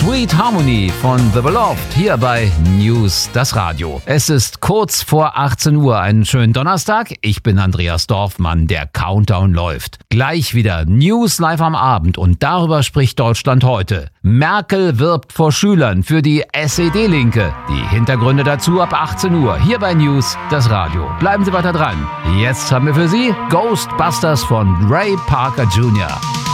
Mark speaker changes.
Speaker 1: Sweet Harmony von The Beloved hier bei News, das Radio. Es ist kurz vor 18 Uhr, einen schönen Donnerstag. Ich bin Andreas Dorfmann, der Countdown läuft. Gleich wieder News live am Abend und darüber spricht Deutschland heute. Merkel wirbt vor Schülern für die SED-Linke. Die Hintergründe dazu ab 18 Uhr hier bei News, das Radio. Bleiben Sie weiter dran. Jetzt haben wir für Sie Ghostbusters von Ray Parker Jr.